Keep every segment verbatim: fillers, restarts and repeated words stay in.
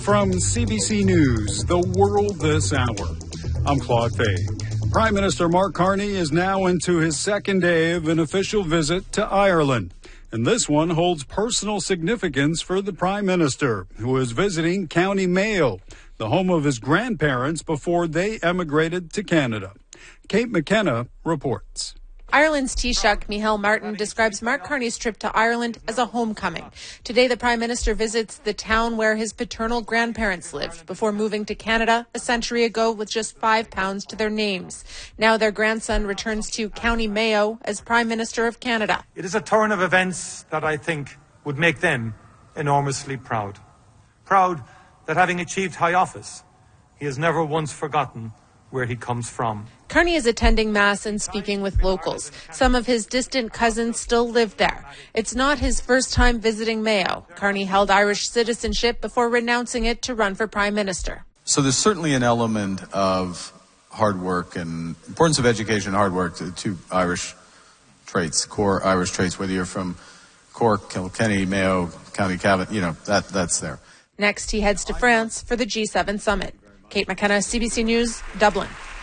From C B C News, The World This Hour, I'm Claude Faig. Prime Minister Mark Carney is now into his second day of an official visit to Ireland. And this one holds personal significance for the Prime Minister, who is visiting County Mayo, the home of his grandparents before they emigrated to Canada. Kate McKenna reports. Ireland's Taoiseach Micheál Martin describes Mark Carney's trip to Ireland as a homecoming. Today, the Prime Minister visits the town where his paternal grandparents lived before moving to Canada a century ago with just five pounds to their names. Now their grandson returns to County Mayo as Prime Minister of Canada. It is a turn of events that I think would make them enormously proud. Proud that having achieved high office, he has never once forgotten where he comes from. Carney is attending Mass and speaking with locals. Some of his distant cousins still live there. It's not his first time visiting Mayo. Carney held Irish citizenship before renouncing it to run for Prime Minister. So there's certainly an element of hard work and importance of education and hard work, to two Irish traits, core Irish traits, whether you're from Cork, Kilkenny, Mayo, County Cavan, you know, that that's there. Next, he heads to France for the G seven summit. Kate McKenna, C B C News, Dublin.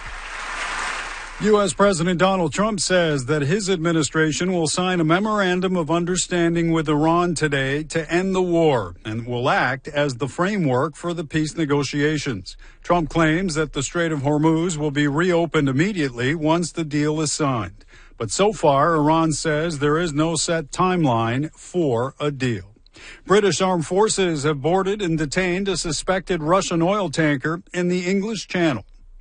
U S. President Donald Trump says that his administration will sign a memorandum of understanding with Iran today to end the war and will act as the framework for the peace negotiations. Trump claims that the Strait of Hormuz will be reopened immediately once the deal is signed. But so far, Iran says there is no set timeline for a deal. British armed forces have boarded and detained a suspected Russian oil tanker in the English Channel.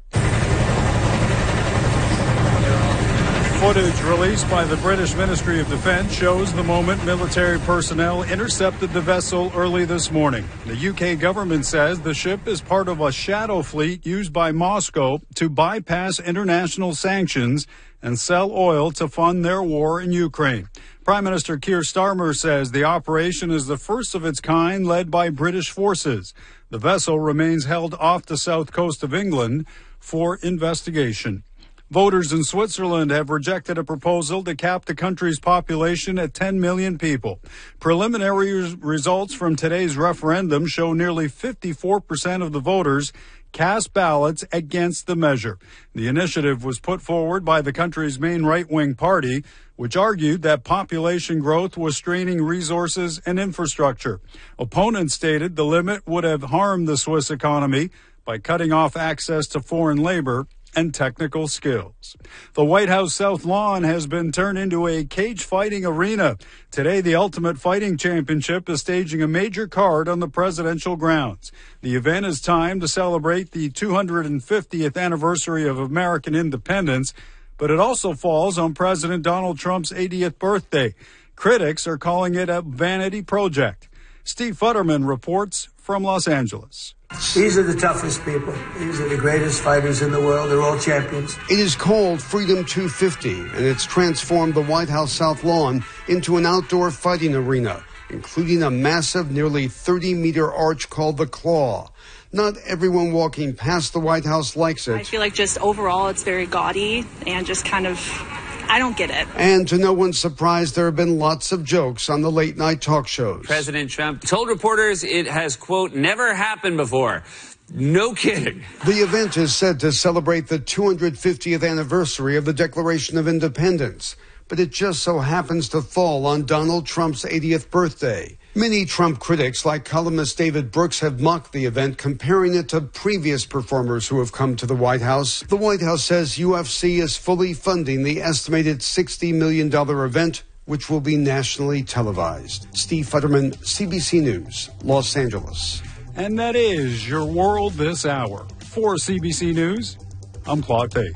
Footage released by the British Ministry of Defence shows the moment military personnel intercepted the vessel early this morning. The U K government says the ship is part of a shadow fleet used by Moscow to bypass international sanctions and sell oil to fund their war in Ukraine. Prime Minister Keir Starmer says the operation is the first of its kind led by British forces. The vessel remains held off the south coast of England for investigation. Voters in Switzerland have rejected a proposal to cap the country's population at ten million people. Preliminary results from today's referendum show nearly fifty-four percent of the voters cast ballots against the measure. The initiative was put forward by the country's main right-wing party, which argued that population growth was straining resources and infrastructure. Opponents stated the limit would have harmed the Swiss economy by cutting off access to foreign labor and technical skills. The White House South Lawn has been turned into a cage fighting arena. Today, the Ultimate Fighting Championship is staging a major card on the presidential grounds. The event is timed to celebrate the two hundred fiftieth anniversary of American independence, but it also falls on President Donald Trump's eightieth birthday. Critics are calling it a vanity project. Steve Futterman reports from Los Angeles. These are the toughest people. These are the greatest fighters in the world. They're all champions. It is called Freedom two fifty, and it's transformed the White House South Lawn into an outdoor fighting arena, including a massive, nearly thirty-meter arch called the Claw. Not everyone walking past the White House likes it. I feel like just overall it's very gaudy and just kind of, I don't get it. And to no one's surprise, there have been lots of jokes on the late-night talk shows. President Trump told reporters it has, quote, never happened before. No kidding. The event is said to celebrate the two hundred fiftieth anniversary of the Declaration of Independence, but it just so happens to fall on Donald Trump's eightieth birthday. Many Trump critics, like columnist David Brooks, have mocked the event, comparing it to previous performers who have come to the White House. The White House says U F C is fully funding the estimated sixty million dollars event, which will be nationally televised. Steve Futterman, C B C News, Los Angeles. And that is your world this hour. For C B C News, I'm Claude Faig.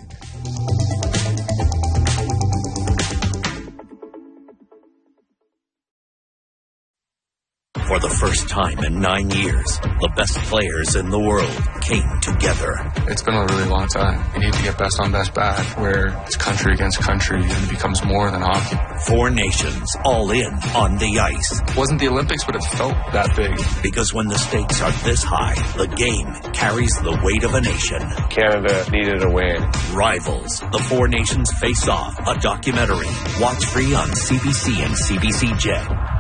For the first time in nine years, the best players in the world came together. It's been a really long time. You need to get best on best back, where it's country against country and it becomes more than hockey. Four nations all in on the ice. It wasn't the Olympics, but it felt that big. Because when the stakes are this high, the game carries the weight of a nation. Canada needed a win. Rivals, the Four Nations Face Off, a documentary. Watch free on C B C and C B C Gem.